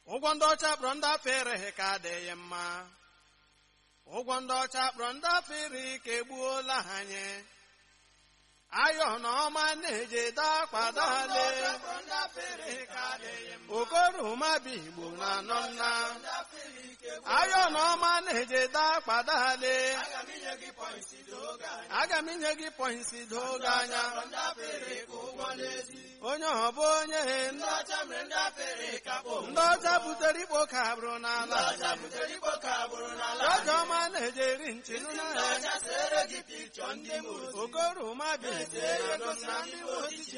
ụgwọ ndị ọcha kpọrọ ndị afọ ereghị ka adịghị mma ụgwọ ndị ọcha kpọrọ ndị afọ iri ka egbuola ha anyị ayọ na ọma na-eje dakpadale okoroma bụ igbo na anọ nna ayọ na ọma na-eje dakpadale aga m inye gị pọinsi doge anya onye ọbụ onye ndị ọcha butere ikpo ka bụrụ n'ala ọjọ ọma na-eje eri nchinu na okoroma bụ igbo na anọ nna